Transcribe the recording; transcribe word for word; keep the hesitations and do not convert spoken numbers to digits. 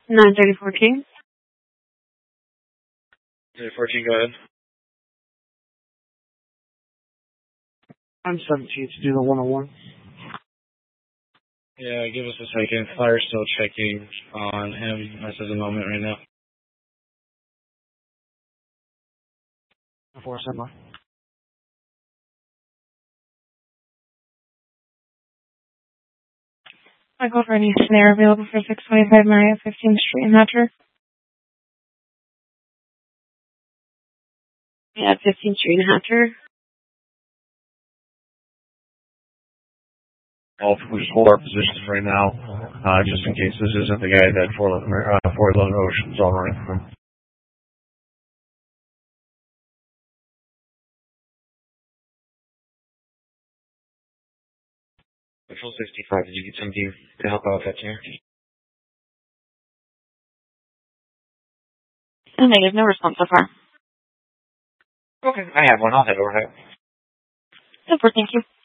nine thirty-four King. thirty-four King, go ahead. I'm seventeen to do the one oh one. Yeah, give us a second. Fire's still checking on him. This is a moment right now. Before semi. Michael Fernie, snare available for six twenty-five Maria fifteenth Street in Hatcher. Yeah, fifteenth Street in Hatcher. Well, we just hold our positions right now, uh, just in case this isn't the guy that four eleven uh, Ocean's all running from. Control sixty-five, did you get somebody to help out with that chair? Negative, no response so far. Okay, I have one. I'll head over there. Super, thank you.